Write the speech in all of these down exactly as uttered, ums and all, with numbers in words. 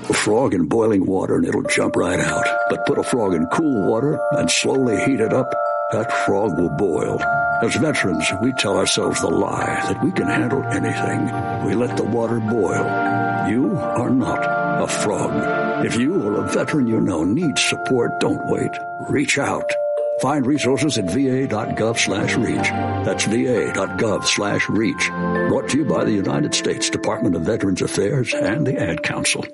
a frog in boiling water and it'll jump right out. But put a frog in cool water and slowly heat it up, that frog will boil. As veterans, we tell ourselves the lie that we can handle anything. We let the water boil. You are not a frog. If you or a veteran you know needs support, don't wait. Reach out. Find resources at va.gov slash reach. That's va.gov slash reach. Brought to you by the United States Department of Veterans Affairs and the Ad Council.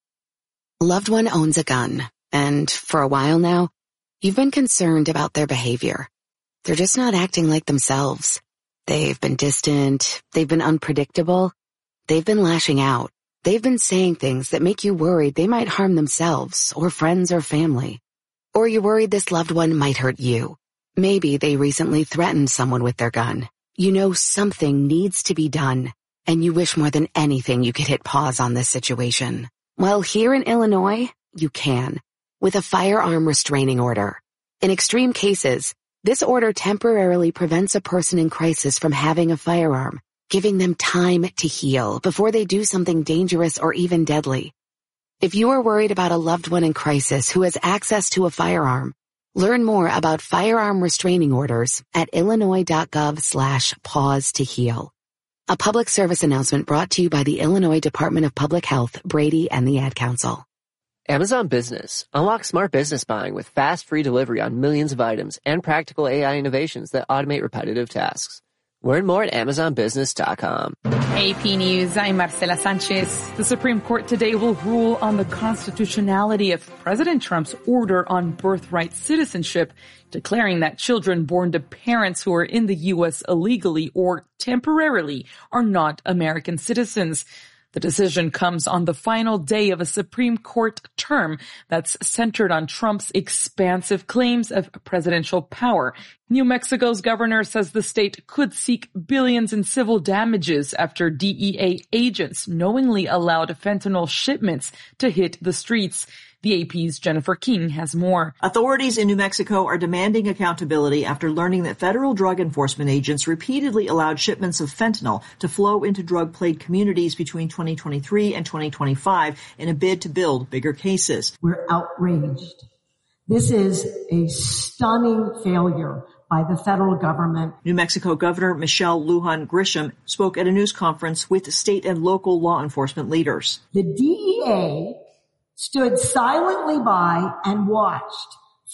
A loved one owns a gun, and for a while now, you've been concerned about their behavior. They're just not acting like themselves. They've been distant. They've been unpredictable. They've been lashing out. They've been saying things that make you worried they might harm themselves or friends or family. Or you're worried this loved one might hurt you. Maybe they recently threatened someone with their gun. You know something needs to be done, and you wish more than anything you could hit pause on this situation. Well, here in Illinois, you can, with a firearm restraining order. In extreme cases, this order temporarily prevents a person in crisis from having a firearm, giving them time to heal before they do something dangerous or even deadly. If you are worried about a loved one in crisis who has access to a firearm, learn more about firearm restraining orders at illinois.gov slash pause to heal. A public service announcement brought to you by the Illinois Department of Public Health, Brady, and the Ad Council. Amazon Business. Unlock smart business buying with fast, free delivery on millions of items and practical A I innovations that automate repetitive tasks. Learn more at amazon business dot com. A P News, I'm Marcela Sanchez. The Supreme Court today will rule on the constitutionality of President Trump's order on birthright citizenship, declaring that children born to parents who are in the U S illegally or temporarily are not American citizens. The decision comes on the final day of a Supreme Court term that's centered on Trump's expansive claims of presidential power. New Mexico's governor says the state could seek billions in civil damages after D E A agents knowingly allowed fentanyl shipments to hit the streets. The A P's Jennifer King has more. Authorities in New Mexico are demanding accountability after learning that federal drug enforcement agents repeatedly allowed shipments of fentanyl to flow into drug-plagued communities between twenty twenty-three and twenty twenty-five in a bid to build bigger cases. We're outraged. This is a stunning failure by the federal government. New Mexico Governor Michelle Lujan Grisham spoke at a news conference with state and local law enforcement leaders. The D E A stood silently by and watched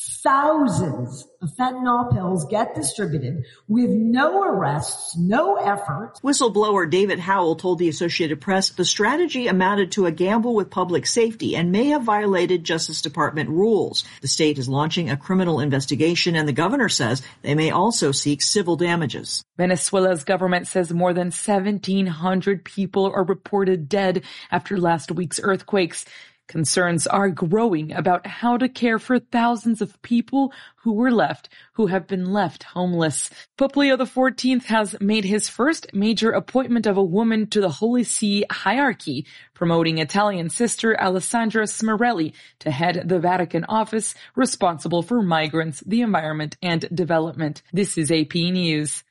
thousands of fentanyl pills get distributed with no arrests, no effort. Whistleblower David Howell told the Associated Press the strategy amounted to a gamble with public safety and may have violated Justice Department rules. The state is launching a criminal investigation, and the governor says they may also seek civil damages. Venezuela's government says more than seventeen hundred people are reported dead after last week's earthquakes. Concerns are growing about how to care for thousands of people who were left, who have been left homeless. Pope Leo the fourteenth has made his first major appointment of a woman to the Holy See hierarchy, promoting Italian sister Alessandra Smerelli to head the Vatican office responsible for migrants, the environment, and development. This is A P News.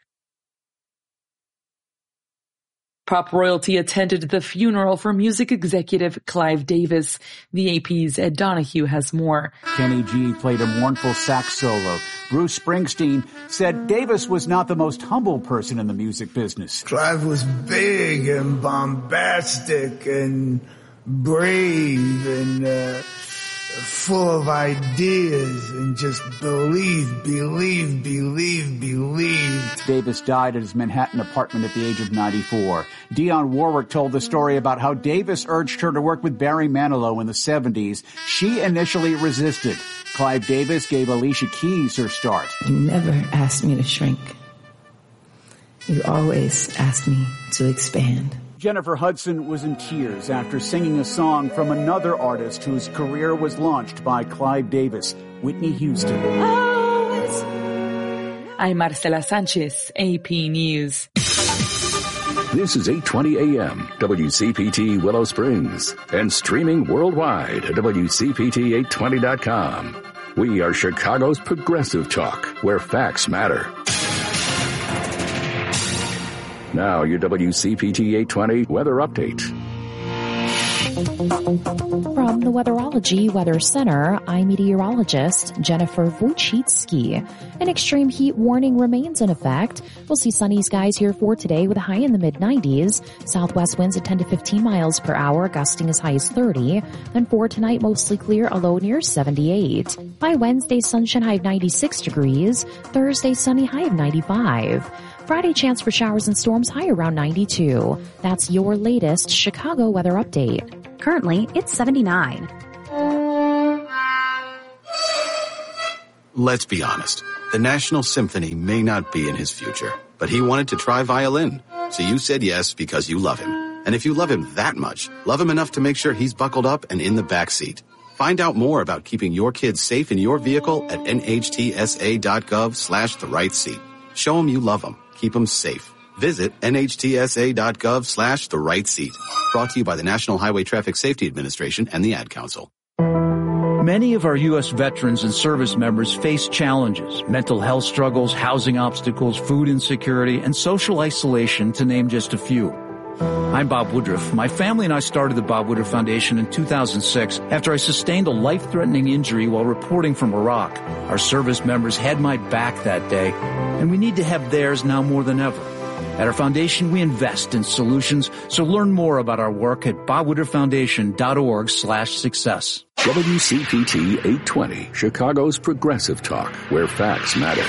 Pop royalty attended the funeral for music executive Clive Davis. The A P's Ed Donahue has more. Kenny G played a mournful sax solo. Bruce Springsteen said Davis was not the most humble person in the music business. Clive was big and bombastic and brave and uh, full of ideas and just believe, believe, believe, believe. Davis died at his Manhattan apartment at the age of ninety-four. Dionne Warwick told the story about how Davis urged her to work with Barry Manilow in the seventies. She initially resisted. Clive Davis gave Alicia Keys her start. You never asked me to shrink. You always asked me to expand. Jennifer Hudson was in tears after singing a song from another artist whose career was launched by Clive Davis, Whitney Houston. I'm Marcela Sanchez, A P News. This is eight twenty A M, W C P T Willow Springs, and streaming worldwide at W C P T eight twenty dot com. We are Chicago's progressive talk, where facts matter. Now, your W C P T eight twenty weather update. From the Weatherology Weather Center, I'm meteorologist Jennifer Wojcicki. An extreme heat warning remains in effect. We'll see sunny skies here for today with a high in the mid nineties. Southwest winds at ten to fifteen miles per hour, gusting as high as thirty. And for tonight, mostly clear, a low near seventy-eight. By Wednesday, sunshine high of ninety-six degrees. Thursday, sunny high of ninety-five. Friday, chance for showers and storms, high around ninety-two. That's your latest Chicago weather update. Currently, it's seventy-nine. Let's be honest. The National Symphony may not be in his future, but he wanted to try violin. So you said yes because you love him. And if you love him that much, love him enough to make sure he's buckled up and in the back seat. Find out more about keeping your kids safe in your vehicle at nhtsa.gov slash the right seat. Show them you love them. Keep them safe. Visit nhtsa.gov slash the right seat. Brought to you by the National Highway Traffic Safety Administration and the Ad Council. Many of our U S veterans and service members face challenges, mental health struggles, housing obstacles, food insecurity, and social isolation, to name just a few. I'm Bob Woodruff. My family and I started the Bob Woodruff Foundation in two thousand six after I sustained a life-threatening injury while reporting from Iraq. Our service members had my back that day, and we need to have theirs now more than ever. At our foundation, we invest in solutions, so learn more about our work at bob woodruff foundation dot org slash success. W C P T eight twenty, Chicago's progressive talk, where facts matter.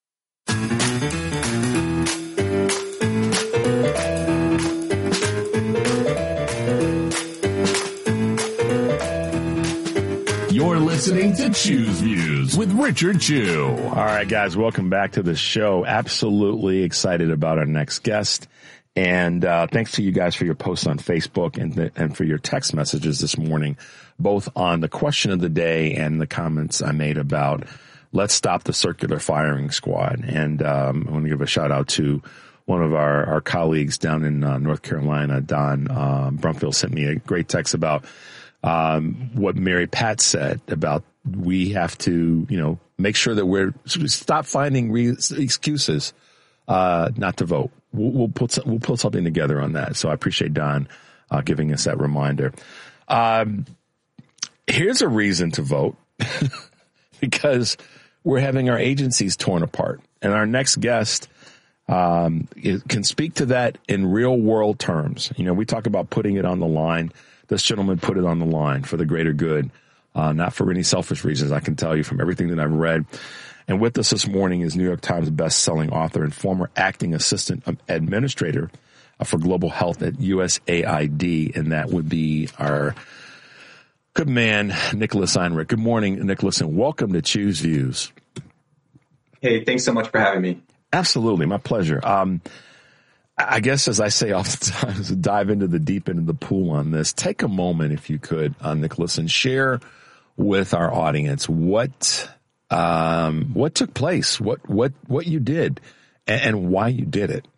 You're listening to Choose Views with Richard Chew. All right, guys, welcome back to the show. Absolutely excited about our next guest. And uh, thanks to you guys for your posts on Facebook and, the, and for your text messages this morning, both on the question of the day and the comments I made about let's stop the circular firing squad. And um, I want to give a shout out to one of our, our colleagues down in uh, North Carolina, Don uh, Brumfield, sent me a great text about Um, what Mary Pat said about we have to, you know, make sure that we're stop finding re- excuses uh, not to vote. We'll, we'll put we'll put something together on that. So I appreciate Don uh, giving us that reminder. Um, here's a reason to vote because we're having our agencies torn apart, and our next guest um, can speak to that in real world terms. You know, we talk about putting it on the line. This gentleman put it on the line for the greater good, uh, not for any selfish reasons. I can tell you from everything that I've read. And with us this morning is New York Times best-selling author and former acting assistant administrator uh, for global health at U S A I D, and that would be our good man, Nicholas Einrich. Good morning, Nicholas, and welcome to Choose Views. Hey, thanks so much for having me. Absolutely, my pleasure. Um, I guess, as I say oftentimes, dive into the deep end of the pool on this. Take a moment, if you could, uh, Nicholas, and share with our audience what um, what took place, what what what you did, and, and why you did it.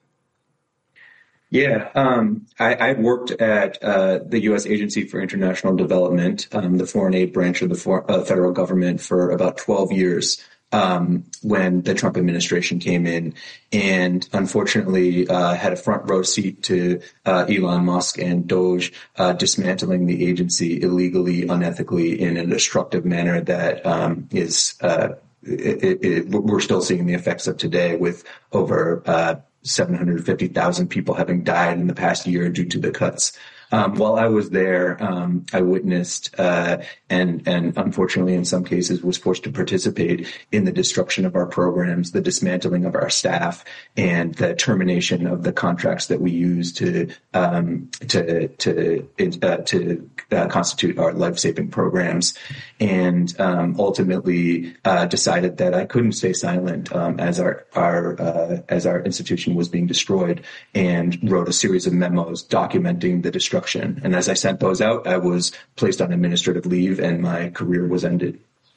Yeah, um, I, I worked at uh, the U S Agency for International Development, um, the foreign aid branch of the for, uh, federal government, for about twelve years. Um, when the Trump administration came in, and unfortunately uh, had a front row seat to uh, Elon Musk and Doge uh, dismantling the agency illegally, unethically, in a destructive manner that um, is uh, it, it, it, we're still seeing the effects of today, with over uh, seven hundred fifty thousand people having died in the past year due to the cuts. Um, while I was there, um, I witnessed uh, and and unfortunately in some cases was forced to participate in the destruction of our programs, the dismantling of our staff, and the termination of the contracts that we use to um, to to uh, to uh, constitute our life-saving programs, and um, ultimately uh, decided that I couldn't stay silent um, as our our uh, as our institution was being destroyed, and wrote a series of memos documenting the destruction. And as I sent those out, I was placed on administrative leave and my career was ended.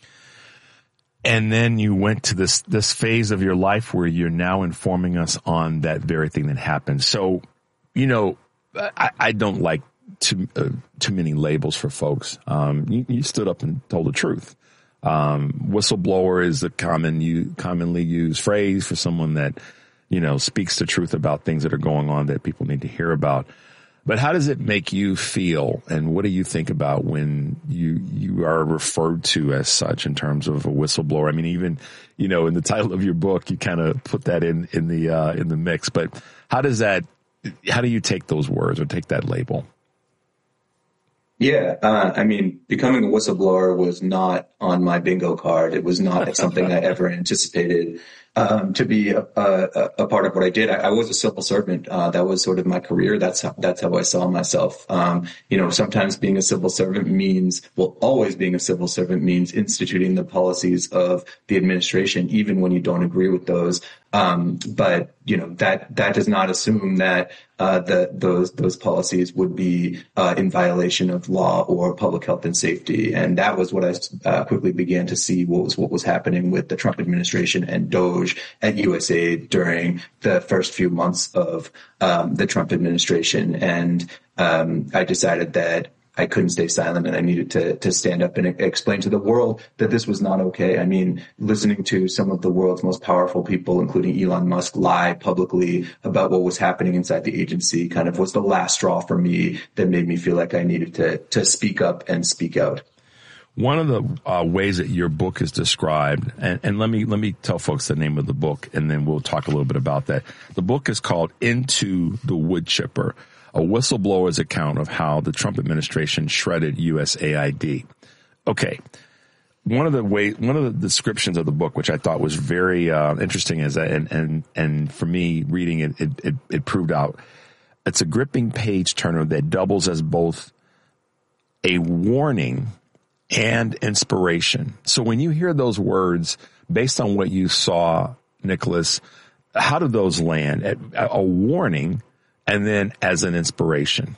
And then you went to this this phase of your life where you're now informing us on that very thing that happened. So, you know, I, I don't like too, uh, too many labels for folks. Um, you, you stood up and told the truth. Um, whistleblower is a common, you, commonly used phrase for someone that, you know, speaks the truth about things that are going on that people need to hear about. But how does it make you feel, and what do you think about when you you are referred to as such in terms of a whistleblower? I mean, even, you know, in the title of your book, you kind of put that in in the uh, in the mix. But how does that? How do you take those words or take that label? Yeah, uh, I mean, becoming a whistleblower was not on my bingo card. It was not something I ever anticipated um, to be a, a, a part of what I did. I, I was a civil servant. Uh, that was sort of my career. That's how, that's how I saw myself. Um, you know, sometimes being a civil servant means, well, always being a civil servant means instituting the policies of the administration, even when you don't agree with those. Um, but, you know, that, that does not assume that, uh, the, those, those policies would be, uh, in violation of law or public health and safety. And that was what I, uh, quickly began to see what was, what was happening with the Trump administration and DOJ at U S A I D during the first few months of, um, the Trump administration. And, um, I decided that I couldn't stay silent and I needed to, to stand up and explain to the world that this was not okay. I mean, listening to some of the world's most powerful people, including Elon Musk, lie publicly about what was happening inside the agency kind of was the last straw for me that made me feel like I needed to, to speak up and speak out. One of the uh, ways that your book is described, and, and let me let me tell folks the name of the book, and then we'll talk a little bit about that. The book is called Into the Wood Chipper, a whistleblower's account of how the Trump administration shredded U S A I D. Okay. One of the way, one of the descriptions of the book, which I thought was very uh, interesting, is that, and, and, and for me reading it, it, it, it proved out it's a gripping page turner that doubles as both a warning and inspiration. So when you hear those words, based on what you saw, Nicholas, how do those land? A, a warning and then as an inspiration?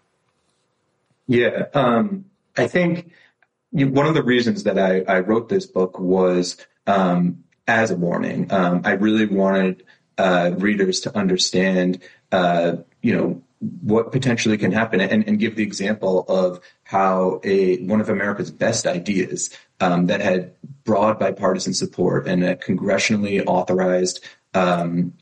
Yeah, um, I think one of the reasons that I, I wrote this book was um, as a warning. Um, I really wanted uh, readers to understand, uh, you know, what potentially can happen, and, and give the example of how a one of America's best ideas um, that had broad bipartisan support and a congressionally authorized um,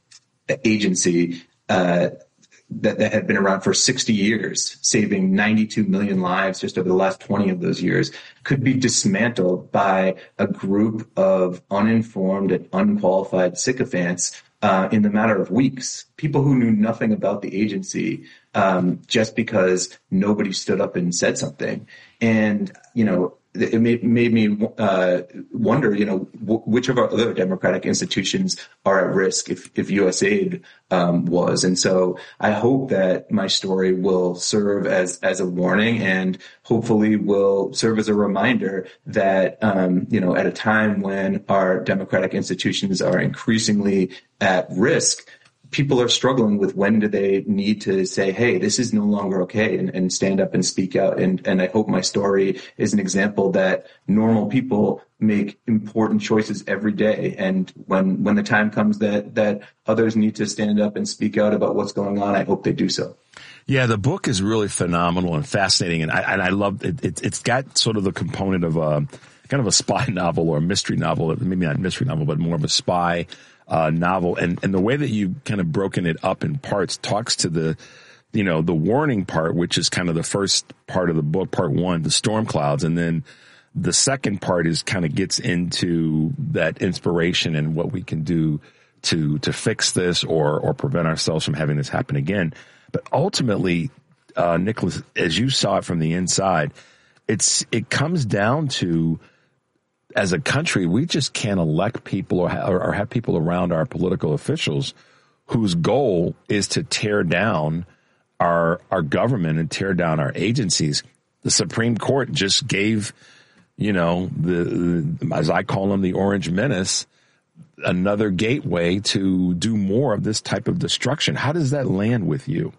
agency uh, that, that had been around for sixty years, saving ninety-two million lives just over the last twenty of those years, could be dismantled by a group of uninformed and unqualified sycophants Uh, in the matter of weeks, people who knew nothing about the agency, um, just because nobody stood up and said something. And, you know, it made, made me uh, wonder, you know, w- which of our other democratic institutions are at risk if, if U S A I D um, was. And so I hope that my story will serve as, as a warning and hopefully will serve as a reminder that, um, you know, at a time when our democratic institutions are increasingly at risk, people are struggling with when do they need to say, hey, this is no longer okay, and, and stand up and speak out. And, and I hope my story is an example that normal people make important choices every day. And when, when the time comes that, that others need to stand up and speak out about what's going on, I hope they do so. Yeah, the book is really phenomenal and fascinating. And I, and I love it. it. It's got sort of the component of a kind of a spy novel or a mystery novel, maybe not mystery novel, but more of a spy Uh, novel, and, and the way that you kind of broken it up in parts talks to the, you know, the warning part, which is kind of the first part of the book, part one, the storm clouds. And then the second part is kind of gets into that inspiration and what we can do to, to fix this or, or prevent ourselves from having this happen again. But ultimately, uh, Nicholas, as you saw it from the inside, it's, it comes down to, as a country, we just can't elect people or, ha- or have people around our political officials whose goal is to tear down our our government and tear down our agencies. The Supreme Court just gave, you know, the, the as I call them, the Orange Menace, another gateway to do more of this type of destruction. How does that land with you?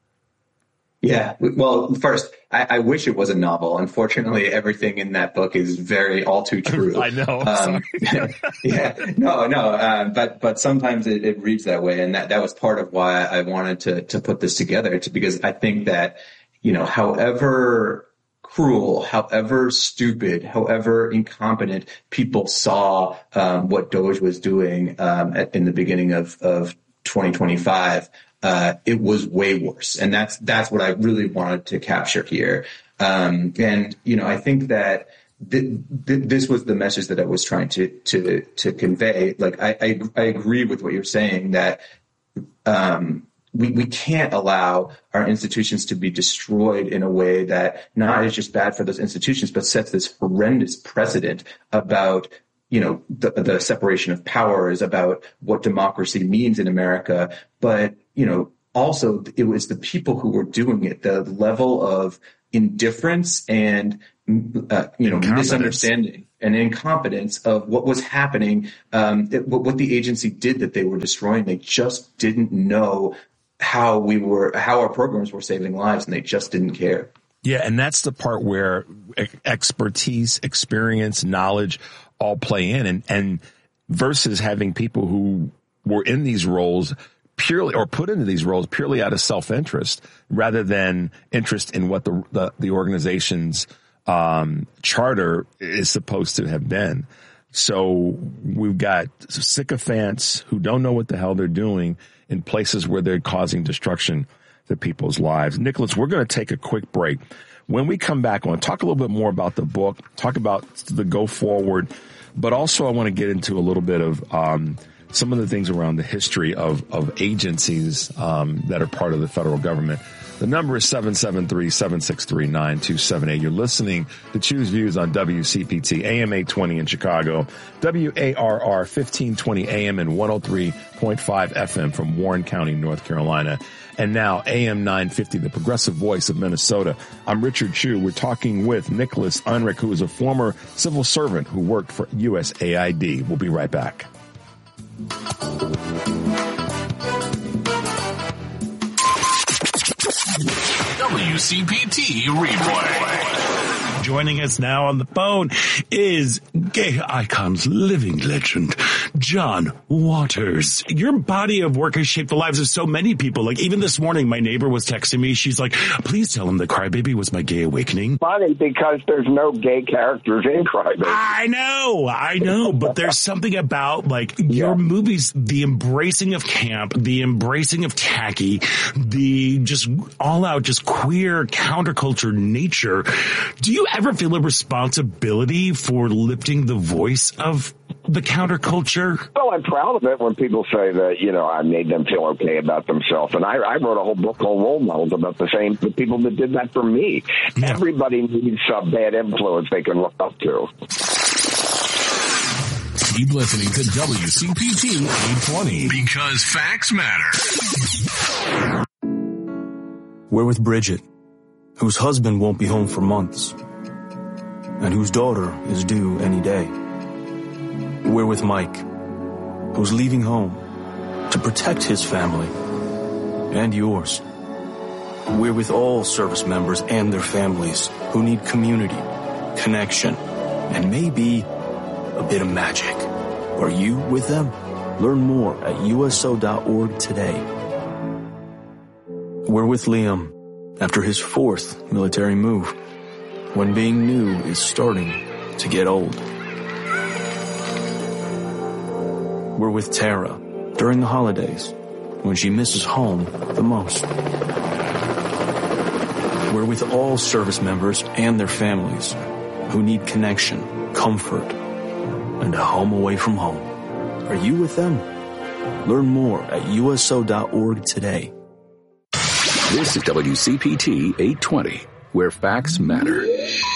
Yeah, well, first, I, I wish it was a novel. Unfortunately, everything in that book is very all too true. I know. Um, yeah, no, no, uh, but but sometimes it, it reads that way, and that, that was part of why I wanted to to put this together. To, because I think that, you know, however cruel, however stupid, however incompetent people saw um, what DOJ was doing um, at, in the beginning of of twenty twenty-five, uh, it was way worse. And that's, that's what I really wanted to capture here. Um, and, you know, I think that th- th- this was the message that I was trying to, to, to convey. Like, I, I, I agree with what you're saying, that, um, we, we can't allow our institutions to be destroyed in a way that not is just bad for those institutions, but sets this horrendous precedent about, you know, the, the separation of powers, about what democracy means in America. But, you know, also it was the people who were doing it, the level of indifference and, uh, you know, misunderstanding and incompetence of what was happening, um, it, what the agency did that they were destroying. They just didn't know how we were, how our programs were saving lives, and they just didn't care. Yeah, and that's the part where expertise, experience, knowledge all play in, and, and versus having people who were in these roles purely, or put into these roles purely out of self-interest, rather than interest in what the the, the organization's um, charter is supposed to have been. So we've got sycophants who don't know what the hell they're doing in places where they're causing destruction to people's lives. Nicholas, we're going to take a quick break. When we come back, I want to talk a little bit more about the book, talk about the go forward, but also I want to get into a little bit of um, some of the things around the history of, of agencies um, that are part of the federal government. The number is seven seven three, seven six three, nine two seven eight. You're listening to Choose Views on W C P T, A M eight twenty in Chicago, W A R R fifteen twenty A M and one oh three point five F M from Warren County, North Carolina. And now A M nine fifty, the progressive voice of Minnesota. I'm Richard Chu. We're talking with Nicholas Unruh, who is a former civil servant who worked for U S A I D. We'll be right back. W C P T Replay. Joining us now on the phone is gay icons living legend, John Waters. Your body of work has shaped the lives of so many people. Like, even this morning, my neighbor was texting me. She's like, please tell him that Crybaby was my gay awakening. Funny, because there's no gay characters in Crybaby. I know, I know, but there's something about, like, your yeah. movies, the embracing of camp, the embracing of tacky, the just all-out, just queer counterculture nature. Do you ever feel a responsibility for lifting the voice of the counterculture? Well, I'm proud of it when people say that, you know, I made them feel okay about themselves. And I, I wrote a whole book called Role Models about the same, the people that did that for me. Yeah. Everybody needs a bad influence they can look up to. Keep listening to W C P T eight twenty, because facts matter. We're with Bridget, whose husband won't be home for months, and whose daughter is due any day. We're with Mike, who's leaving home to protect his family and yours. We're with all service members and their families who need community, connection, and maybe a bit of magic. Are you with them? Learn more at U S O dot org today. We're with Liam after his fourth military move, when being new is starting to get old. We're with Tara during the holidays, when she misses home the most. We're with all service members and their families who need connection, comfort, and a home away from home. Are you with them? Learn more at U S O dot org today. This is W C P T eight twenty, where facts matter.